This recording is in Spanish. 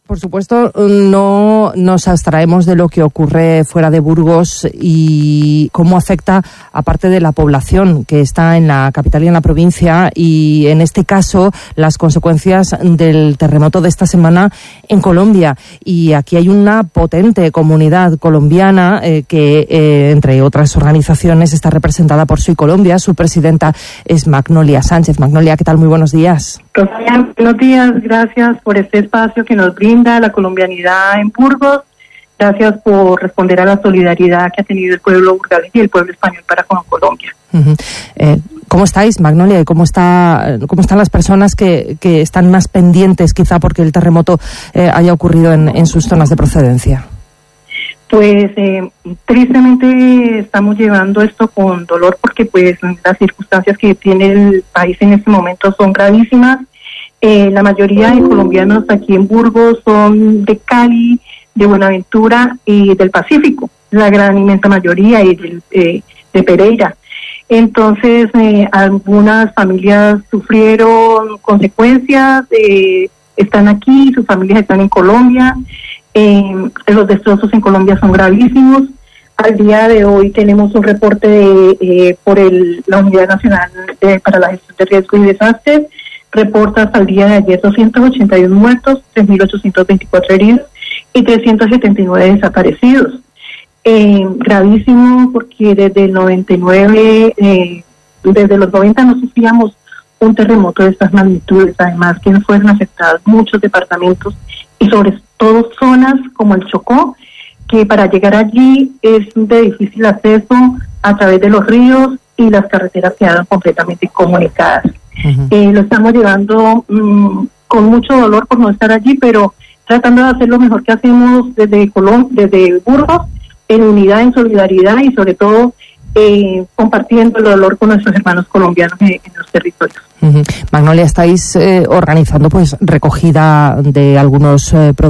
Por supuesto, no nos abstraemos de lo que ocurre fuera de Burgos y cómo afecta a parte de la población que está en la capital y en la provincia, y en este caso las consecuencias del terremoto de esta semana en Colombia. Y aquí hay una potente comunidad colombiana que, entre otras organizaciones, está representada por Soy Colombia. Su presidenta es Magnolia Sánchez. Magnolia, ¿qué tal? Muy buenos días. Buenos días, gracias por este espacio que nos brinda la colombianidad en Burgos. Gracias por responder a la solidaridad que ha tenido el pueblo burgalés y el pueblo español para con Colombia. ¿Cómo estáis, Magnolia? ¿Cómo están las personas que están más pendientes, quizá porque el terremoto haya ocurrido en sus zonas de procedencia? Pues tristemente estamos llevando esto con dolor, porque pues las circunstancias que tiene el país en este momento son gravísimas. La mayoría de colombianos aquí en Burgos son de Cali, de Buenaventura y del Pacífico, la gran inmensa mayoría, y de Pereira. Entonces, algunas familias sufrieron consecuencias, están aquí, sus familias están en Colombia. Los destrozos en Colombia son gravísimos. Al día de hoy tenemos un reporte por la Unidad Nacional para la Gestión de Riesgo y Desastres. Reporta hasta el día de ayer 281 muertos, 3.824 heridos y 379 desaparecidos. Gravísimo, porque desde el 99, desde los 90 no sufríamos un terremoto de estas magnitudes. Además que fueron afectados muchos departamentos y sobre todo zonas como el Chocó, que para llegar allí es de difícil acceso a través de los ríos, y las carreteras quedaron completamente incomunicadas. Lo estamos llevando con mucho dolor por no estar allí, pero tratando de hacer lo mejor que hacemos desde Burgos, en unidad, en solidaridad, y sobre todo compartiendo el dolor con nuestros hermanos colombianos en los territorios. Magnolia, estáis organizando pues recogida de algunos productos